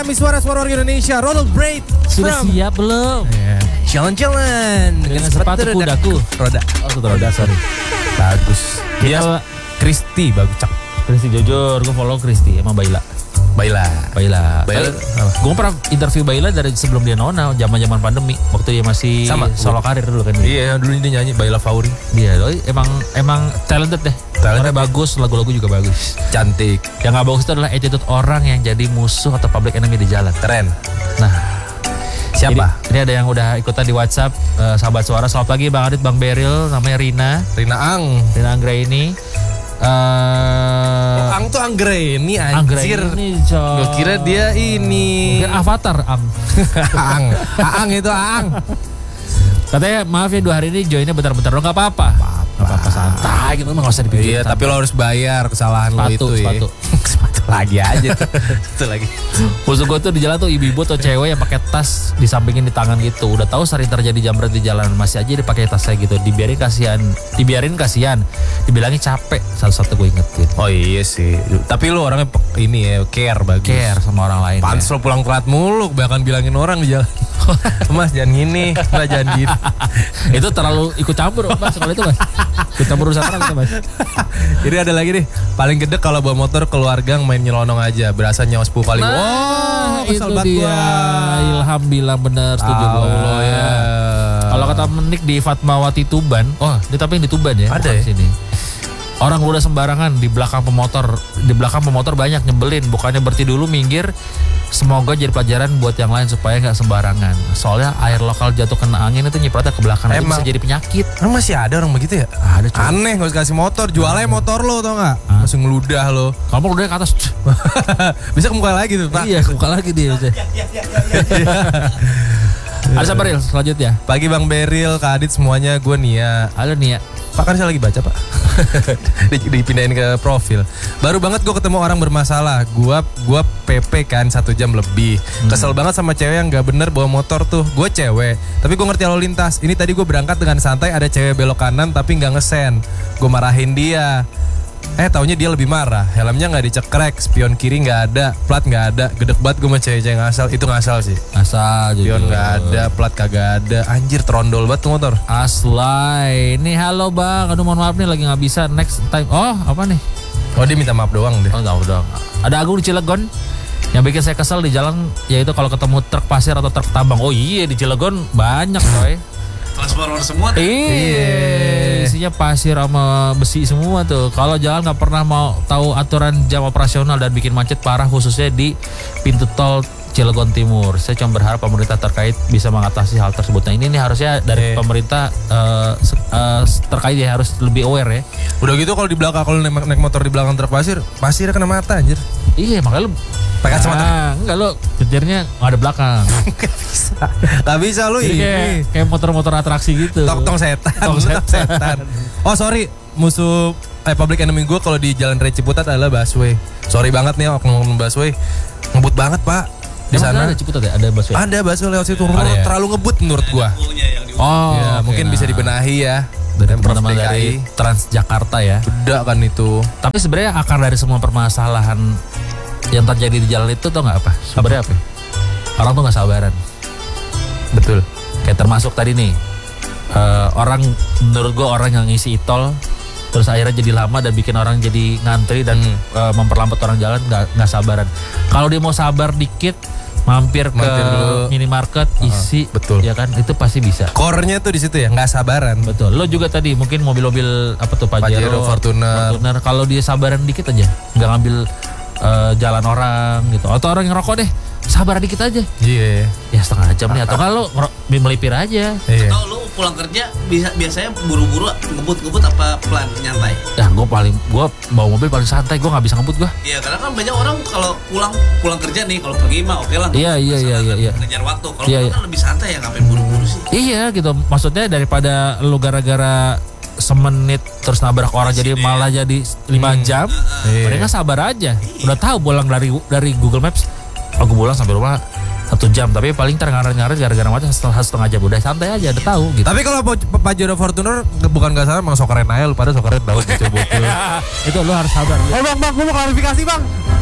kami suara-suara warga Indonesia. Ronald Braid. Sudah siap belum? Jalan-jalan Dengan sepatu kudaku. Roda. Oh, sepatu roda, sorry. Bagus. Dia Kita Kristi bagus cak. Kristi jujur, gue follow Kristi sama Baila. Baila. Gue pernah interview Baila dari sebelum dia nona, zaman pandemi, waktu dia masih Sama, solo karir dulu kan. Iya, dulu dia nyanyi Baila Fauri. Dia emang talented deh. Suaranya bagus, lagu-lagu juga bagus. Cantik. Yang gak bagus itu adalah attitude orang yang jadi musuh atau public enemy di jalan. Keren. Nah, Siapa? Ini ada yang udah ikutan di WhatsApp, sahabat suara. Selamat pagi Bang Adit, Bang Beril, namanya Rina Anggraini. Ang tuh Anggraini anjir. Anggraini, Gue kira dia ini. Mungkin Avatar Ang. Ang itu Ang. Katanya maaf ya 2 hari ini joinnya bentar-bentar. Lo gak apa-apa. Gak apa-apa, santai gitu, gak usah dipikirin. Iya, tapi lo harus bayar kesalahan lo itu sepatu. Sepatu lagi aja tuh. Satu lagi. Musuh gue tuh di jalan tuh ibu-ibu atau cewek yang pakai tas disampingin di tangan gitu. Udah tahu sering terjadi jambret di jalan, masih aja dipakai tas kayak gitu. Dibiarin kasihan. Dibilangin capek. Satu-satu gue ingetin. Oh iya sih. Tapi lo orangnya ini ya, care bagus. Care sama orang lain. Pantes lo pulang telat mulu, bahkan bilangin orang di jalan. Mas jangan gini, Mas jangan gitu. Itu terlalu ikut campur Mas, kalau itu Mas. Ikut campur urusan orang itu Mas. Jadi ada lagi nih, paling gede kalau bawa motor keluarga main nyelonong aja, berasa nyawa sepupu paling. Itu dia. Ilham bilang bener, setuju gue. Ya. Kalau kata Menik di Fatmawati Tuban, ini tapi yang di Tuban ya, ada ya? Sini. Orang udah sembarangan di belakang pemotor banyak nyebelin, bukannya berhenti dulu minggir. Semoga jadi pelajaran buat yang lain supaya nggak sembarangan. Soalnya air lokal jatuh kena angin itu nyipratnya ke belakang, itu bisa jadi penyakit. Emang masih ada orang begitu ya? Ada cuy. Aneh gak usah kasih motor, jualnya motor lo tau gak? Langsung ngeludah lo. Kamu udah ke atas. Bisa ke muka lagi tuh Pak. Iya, buka lagi dia. Ada siapa Ril selanjutnya? Pagi Bang Beril, Kak Adit semuanya, gue Nia. Halo Nia. Pak kan saya lagi baca Pak. Dipindahin ke profil. Baru banget gue ketemu orang bermasalah. Gue PP kan 1 jam lebih. Kesel banget sama cewek yang gak bener bawa motor tuh. Gue cewek, tapi gue ngerti lalu lintas. Ini tadi gue berangkat dengan santai, ada cewek belok kanan tapi gak ngesen. Gue marahin dia. Taunya dia lebih marah. Helmnya gak dicekrek, spion kiri gak ada, plat gak ada. Gedek banget gue sama cewek-cewek ngasal. Itu ngasal sih. Asal Spion gak ada, plat kagak ada. Anjir trondol banget tuh motor. Aslay. Ini halo Bang, aduh mohon maaf nih lagi gak bisa, next time. Oh apa nih? Oh dia minta maaf doang deh. Oh gak udah. Ada Agung di Cilegon. Yang bikin saya kesel di jalan yaitu kalau ketemu truk pasir atau truk tambang. Oh iya di Cilegon banyak coy. Transformer semua tuh. Iya, isinya pasir sama besi semua tuh. Kalau jalan nggak pernah mau tahu aturan jam operasional dan bikin macet parah khususnya di pintu tol Cilegon Timur. Saya cuma berharap pemerintah terkait bisa mengatasi hal tersebut. Nah ini harusnya dari pemerintah terkait ya harus lebih aware ya. Udah gitu kalau di belakang, kalau naik motor di belakang truk pasir, pasirnya kena mata anjir. Iya makanya lu pakai kacamata. Enggak lo nyetirnya nggak ada belakang. Gak bisa lu ini. Kayak motor-motor atraksi gitu. Tong setan. Oh sorry, musuh public enemy gue kalau di Jalan Raya Ciputat adalah busway. Sorry banget nih ngomong busway. Ngebut banget Pak. Di sana ada Ciputat ya? Ada busway? Ada busway lewat situ. Ya? Terlalu ngebut menurut gua. Oh, mungkin bisa dibenahi ya. Dari teman-teman dari Transjakarta ya. Udah kan itu. Tapi sebenarnya akar dari semua permasalahan yang terjadi di jalan itu tau nggak apa? Sebenarnya apa? Orang tuh nggak sabaran. Betul. Kayak termasuk tadi nih orang, menurut gue orang yang ngisi tol terus akhirnya jadi lama dan bikin orang jadi ngantri dan memperlambat orang jalan, nggak sabaran. Kalau dia mau sabar dikit, mampir ke minimarket isi, betul ya kan, itu pasti bisa. Core-nya tuh di situ ya, nggak sabaran. Betul. Lo juga tadi mungkin mobil-mobil apa tuh Pajero, Fortuner. Kalau dia sabaran dikit aja, nggak ngambil jalan orang gitu, atau orang yang rokok deh, sabar dikit aja. Iya. Ya setengah jam nih, atau kalau melipir aja. Iya. Atau lu pulang kerja biasanya buru-buru ngebut apa pelan nyantai? Ya gue bawa mobil paling santai, gue nggak bisa ngebut gue. Iya karena kan banyak orang kalau pulang kerja nih, kalau pergi mah oke lah. Iya. Ngejar waktu. Kalau kan lebih santai ya, ngapain buru-buru sih? Iya gitu, maksudnya daripada lu gara-gara semenit terus nabrak orang jadi malah jadi 5 jam, mereka sabar aja. Udah tahu pulang dari Google Maps, aku pulang sampai rumah 1 jam, tapi paling ngaret-ngaret gara-gara macet setengah jam, udah santai aja, udah tahu gitu. Tapi kalau Pajero Fortuner bukan nggak salah, emang sokeren aja lu, pada sokeren tahu coba. Itu lu harus sabar. Bang, gue mau klarifikasi bang.